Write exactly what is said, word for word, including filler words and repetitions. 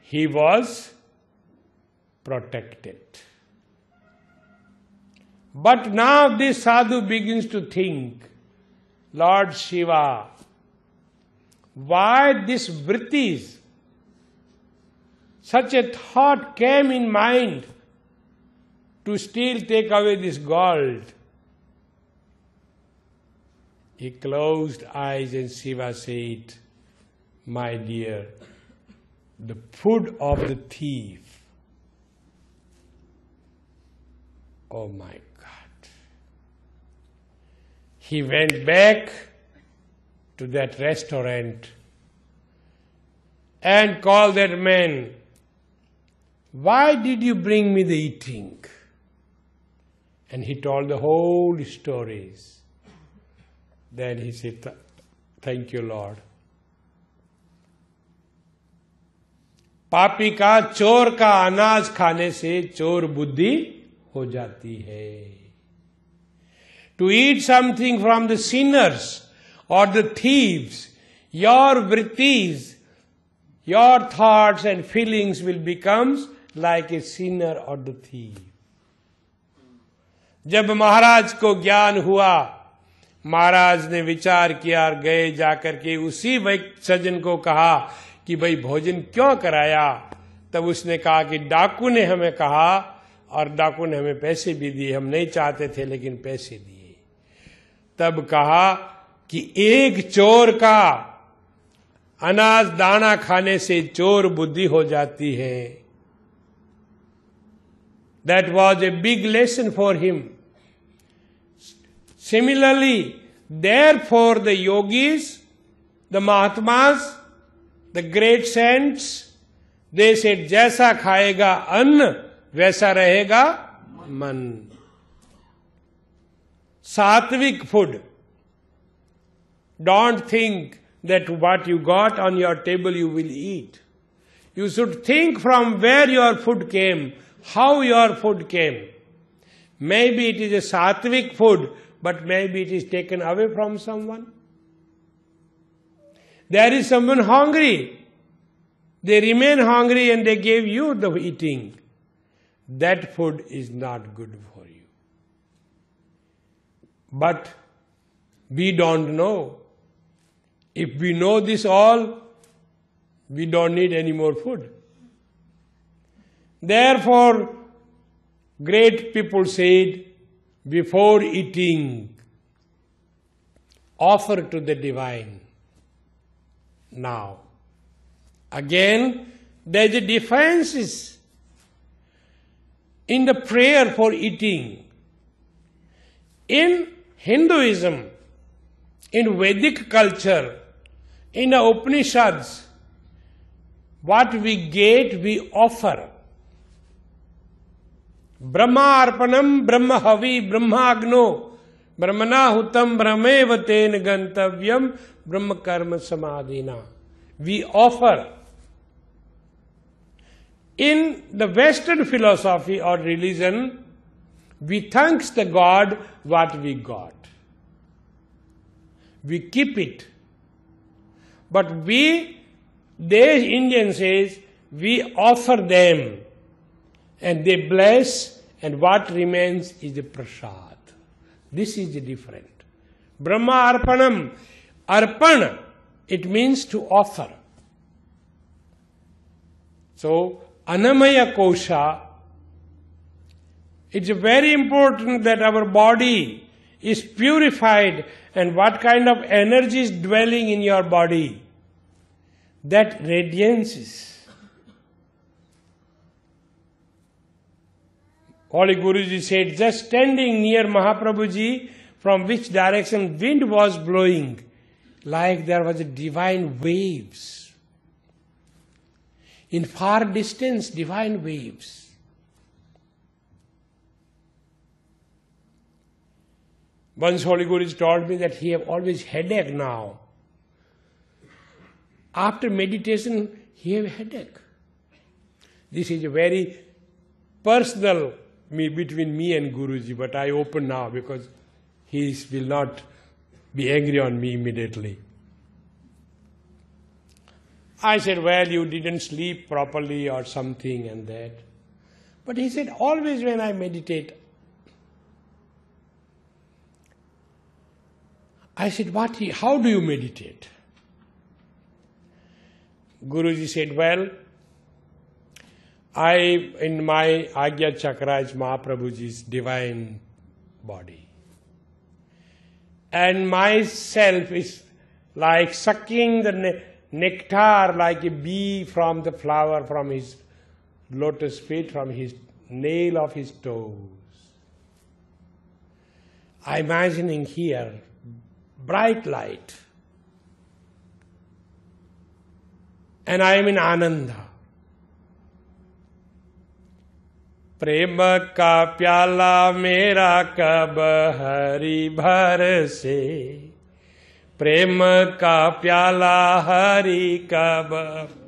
he was protected. But now this sadhu begins to think, Lord Shiva, why this vrittis? Such a thought came in mind to still take away this gold. He closed eyes and Shiva said, my dear, the food of the thief. Oh my God. He went back to that restaurant and called that man, why did you bring me the eating? And he told the whole stories. Then he said, thank you, Lord. पापी का चोर का अनाज खाने से चोर बुद्धि हो जाती है. To eat something from the sinners or the thieves, your vrittis, your thoughts and feelings will become like a sinner or the thief. जब महाराज को ज्ञान हुआ, महाराज ने विचार किया और गए जाकर के उसी व्यक्ति सज्जन को कहा कि भाई भोजन क्यों कराया? तब उसने कहा कि डाकू ने हमें कहा और डाकू ने हमें पैसे भी दिए, हम नहीं चाहते थे लेकिन पैसे दिए. तब कहा कि एक चोर का अनाज दाना खाने से चोर बुद्धि हो जाती है. That was a big lesson for him. Similarly, therefore the yogis, the Mahatmas, the great saints, they said, जैसा खाएगा अन्न वैसा रहेगा मन. Sattvic food. Don't think that what you got on your table you will eat. You should think from where your food came, how your food came. Maybe it is a sattvic food, but maybe it is taken away from someone. There is someone hungry. They remain hungry and they gave you the eating. That food is not good for you. But we don't know. If we know this all, we don't need any more food. Therefore, great people said, before eating, offer to the divine. Now, again, there is a difference in the prayer for eating. In Hinduism, in Vedic culture, in the Upanishads, what we get, we offer. Brahma arpanam brahma havi brahma agno brahmana hutam brahmeva ten gantavyam brahma karma samadhina. We offer. In the Western philosophy or religion, we thank the God what we got. We keep it. But we, they Indian says, we offer them and they bless and what remains is the prasad. This is the different. Brahma arpanam. Arpan, it means to offer. So, Anamaya Kosha, it's very important that our body is purified and what kind of energy is dwelling in your body. That radiances. Holy Guruji said, just standing near Mahaprabhuji, from which direction wind was blowing, like there was a divine waves. In far distance, divine waves. Once Holy Guruji told me that he have always headache now. After meditation, he have headache. This is a very personal me between me and Guruji, but I open now because he will not be angry on me immediately. I said, well, you didn't sleep properly or something and that. But he said, always when I meditate. I said, what? He, how do you meditate? Guruji said, well, I, in my Agya Chakra is Mahaprabhuji's divine body. And myself is like sucking the ne- nectar like a bee from the flower from his lotus feet, from his nail of his toes. I'm imagining here bright light. And I am in Ananda. प्रेम का प्याला मेरा कब हरि भर से, प्रेम का प्याला हरि कब